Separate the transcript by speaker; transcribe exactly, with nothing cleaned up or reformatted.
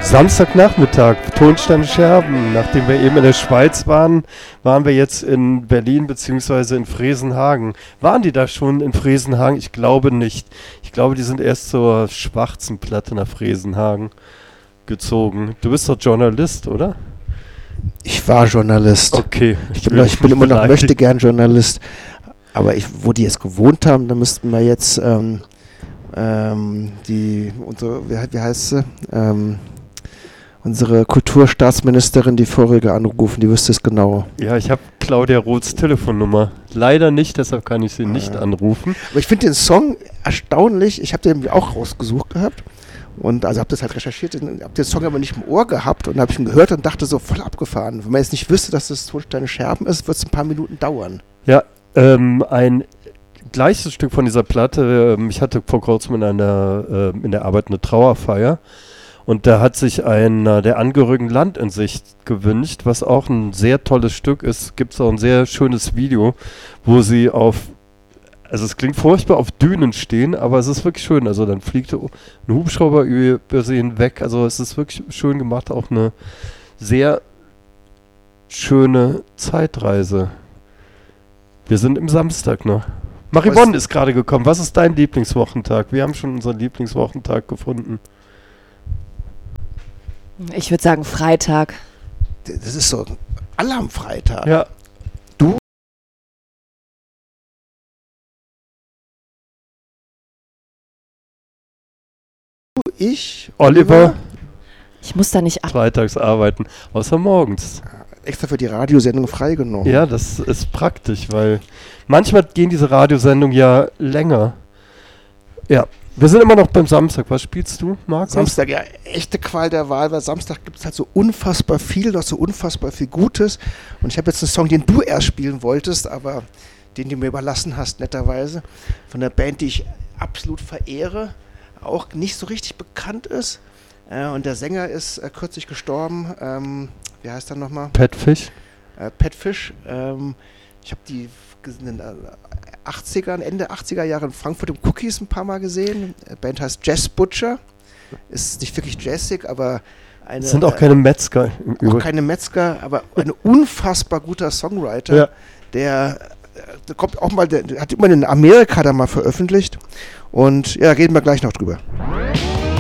Speaker 1: Samstagnachmittag, Tonsteine Scherben. Nachdem wir eben in der Schweiz waren, waren wir jetzt in Berlin bzw. in Fresenhagen. Waren die da schon in Fresenhagen? Ich glaube nicht. Ich glaube, die sind erst zur Schwarzenplatte nach Fresenhagen gezogen. Du bist doch Journalist, oder?
Speaker 2: Ich war Journalist.
Speaker 1: Okay.
Speaker 2: Ich bin, noch, ich bin immer noch, möchte gern Journalist. Aber ich, wo die jetzt gewohnt haben, da müssten wir jetzt ähm, ähm, die, unsere, wie, wie heißt sie? Ähm, unsere Kulturstaatsministerin, die vorige, anrufen, die wüsste es genau.
Speaker 1: Ja, ich habe Claudia Roths Telefonnummer. Leider nicht, deshalb kann ich sie nicht
Speaker 2: ja.
Speaker 1: anrufen.
Speaker 2: Aber ich finde den Song erstaunlich. Ich habe den auch rausgesucht gehabt. Und also habe das halt recherchiert, habe den Song aber nicht im Ohr gehabt und habe ich ihn gehört und dachte so, voll abgefahren. Wenn man jetzt nicht wüsste, dass das Tonsteine Scherben ist, wird es ein paar Minuten dauern.
Speaker 1: Ja, ähm, ein gleiches Stück von dieser Platte. Ähm, ich hatte vor kurzem in einer äh, in der Arbeit eine Trauerfeier. Und da hat sich einer der Angehörigen Land in Sicht gewünscht, was auch ein sehr tolles Stück ist. Gibt es auch ein sehr schönes Video, wo sie auf, also es klingt furchtbar, auf Dünen stehen, aber es ist wirklich schön. Also dann fliegt ein Hubschrauber über sie hinweg. Also es ist wirklich schön gemacht, auch eine sehr schöne Zeitreise. Wir sind im Samstag noch. Maribon ist gerade gekommen. Was ist dein Lieblingswochentag? Wir haben schon unseren Lieblingswochentag gefunden.
Speaker 3: Ich würde sagen Freitag.
Speaker 2: Das ist so alle am Freitag.
Speaker 1: Ja.
Speaker 2: Du? Ich?
Speaker 1: Oliver?
Speaker 3: Ich muss da nicht ab.
Speaker 1: Freitags arbeiten, außer morgens.
Speaker 2: Extra für die Radiosendung freigenommen.
Speaker 1: Ja, das ist praktisch, weil manchmal gehen diese Radiosendungen ja länger. Ja. Wir sind immer noch beim Samstag. Was spielst du, Markus?
Speaker 2: Samstag, ja, echte Qual der Wahl, weil Samstag gibt es halt so unfassbar viel, noch so unfassbar viel Gutes. Und ich habe jetzt einen Song, den du erst spielen wolltest, aber den du mir überlassen hast, netterweise. Von der Band, die ich absolut verehre, auch nicht so richtig bekannt ist. Äh, und der Sänger ist äh, kürzlich gestorben. Ähm, wie heißt er nochmal?
Speaker 1: Pat Fish.
Speaker 2: Äh, Pat Fish. Ähm, ich habe die in den achtzigern, Ende achtziger Jahre in Frankfurt im Cookies ein paar Mal gesehen. Die Band heißt Jazz Butcher. Ist nicht wirklich jazzig, aber eine...
Speaker 1: Sind auch keine Metzger.
Speaker 2: Äh, auch keine Metzger, aber ein unfassbar guter Songwriter, ja. der, der kommt auch mal, der, der hat immer in Amerika da mal veröffentlicht. Und ja, reden wir gleich noch drüber.